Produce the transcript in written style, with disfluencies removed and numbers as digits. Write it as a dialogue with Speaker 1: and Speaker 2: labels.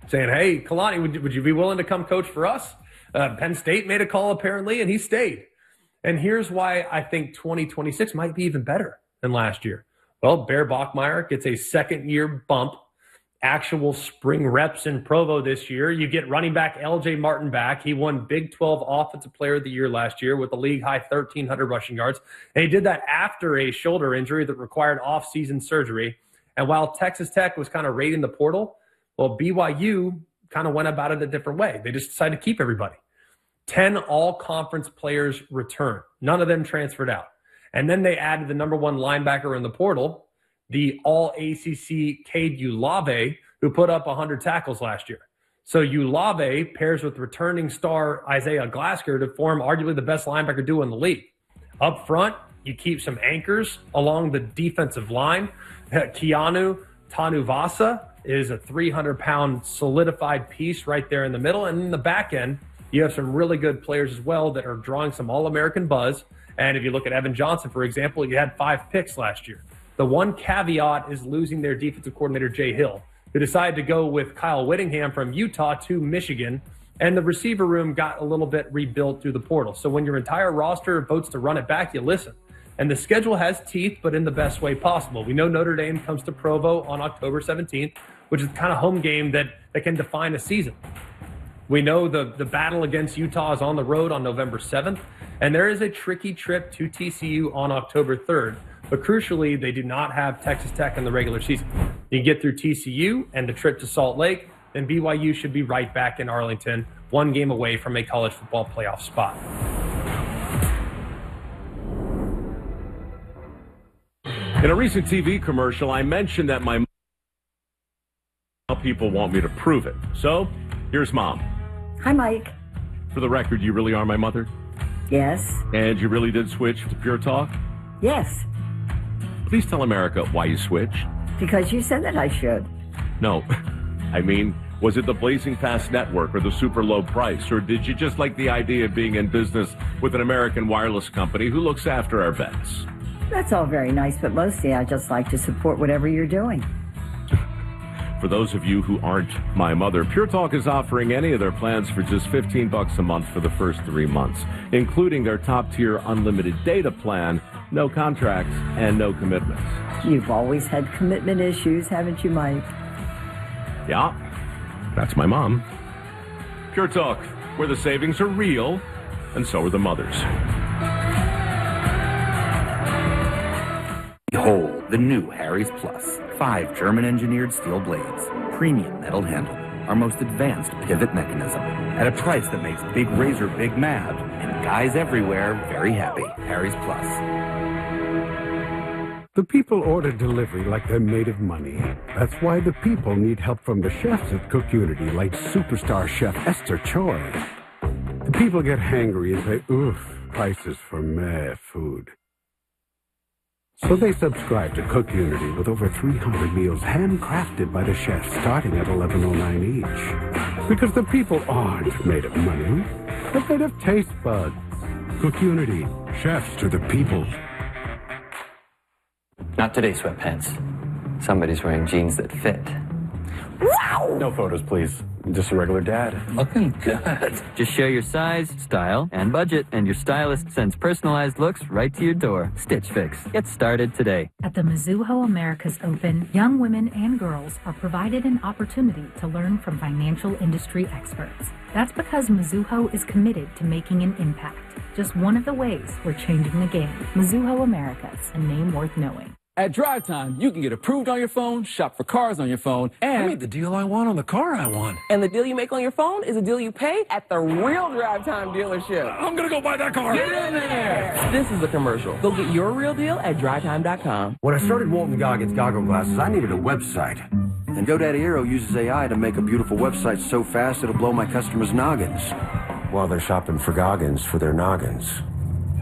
Speaker 1: saying, hey, Kalani, would you be willing to come coach for us? Penn State made a call apparently, and he stayed. And here's why I think 2026 might be even better than last year. Well, Bear Bachmeier gets a second-year bump, actual spring reps in Provo this year. You get running back L.J. Martin back. He won Big 12 Offensive Player of the Year last year with a league-high 1,300 rushing yards. And he did that after a shoulder injury that required off-season surgery. And while Texas Tech was kind of raiding the portal, well, BYU kind of went about it a different way. They just decided to keep everybody. 10 all-conference players return. None of them transferred out. And then they added the number one linebacker in the portal, the all-ACC Cade Ulave, who put up 100 tackles last year. So Ulave pairs with returning star Isaiah Glasker to form arguably the best linebacker duo in the league. Up front, you keep some anchors along the defensive line. Keanu Tanuvasa is a 300-pound solidified piece right there in the middle. And in the back end, you have some really good players as well that are drawing some All-American buzz. And if you look at Evan Johnson, for example, he had 5 picks last year. The one caveat is losing their defensive coordinator, Jay Hill, who decided to go with Kyle Whittingham from Utah to Michigan. And the receiver room got a little bit rebuilt through the portal. So when your entire roster votes to run it back, you listen. And the schedule has teeth, but in the best way possible. We know Notre Dame comes to Provo on October 17th, which is the kind of home game that can define a season. We know the battle against Utah is on the road on November 7th, and there is a tricky trip to TCU on October 3rd. But crucially, they do not have Texas Tech in the regular season. You get through TCU and the trip to Salt Lake, then BYU should be right back in Arlington, one game away from a college football playoff spot.
Speaker 2: In a recent TV commercial, I mentioned that my people want me to prove it. So, here's Mom.
Speaker 3: Hi, Mike.
Speaker 2: For the record, you really are my mother?
Speaker 3: Yes.
Speaker 2: And you really did switch to Pure Talk?
Speaker 3: Yes.
Speaker 2: Please tell America why you switched.
Speaker 3: Because you said that I should.
Speaker 2: No. I mean, was it the blazing fast network or the super low price? Or did you just like the idea of being in business with an American wireless company who looks after our vets?
Speaker 3: That's all very nice, but mostly I just like to support whatever you're doing.
Speaker 2: For those of you who aren't my mother, Pure Talk is offering any of their plans for just $15 a month for the first 3 months, including their top-tier unlimited data plan, no contracts, and no commitments.
Speaker 3: You've always had commitment issues, haven't you, Mike?
Speaker 2: Yeah, that's my mom. Pure Talk, where the savings are real, and so are the mothers.
Speaker 4: Behold, the new Harry's Plus. 5 German-engineered steel blades, premium metal handle, our most advanced pivot mechanism, at a price that makes big razor big mad, and guys everywhere very happy. Harry's Plus.
Speaker 5: The people order delivery like they're made of money. That's why the people need help from the chefs at Cook Unity, like superstar chef Esther Choi. The people get hangry and say, oof, prices for meh food. So they subscribe to Cook Unity with over 300 meals handcrafted by the chefs starting at $11.09 each. Because the people aren't made of money, they're made of taste buds. Cook Unity, chefs to the people.
Speaker 6: Not today, sweatpants. Somebody's wearing jeans that fit.
Speaker 7: Wow! No photos, please. Just a regular dad.
Speaker 6: Looking good. Just share your size, style, and budget, and your stylist sends personalized looks right to your door. Stitch Fix. Get started today.
Speaker 8: At the Mizuho Americas Open, young women and girls are provided an opportunity to learn from financial industry experts. That's because Mizuho is committed to making an impact. Just one of the ways we're changing the game. Mizuho Americas, a name worth knowing.
Speaker 9: At Drive Time, you can get approved on your phone, shop for cars on your phone, and...
Speaker 10: I made the deal I want on the car I want.
Speaker 11: And the deal you make on your phone is a deal you pay at the real Drive Time dealership.
Speaker 10: I'm gonna go buy that car.
Speaker 11: Get in there! This is a commercial. Go get your real deal at DriveTime.com.
Speaker 12: When I started Walton Goggins Goggle Glasses, I needed a website. And GoDaddy Aero uses AI to make a beautiful website so fast it'll blow my customers' noggins while they're shopping for Goggins for their noggins.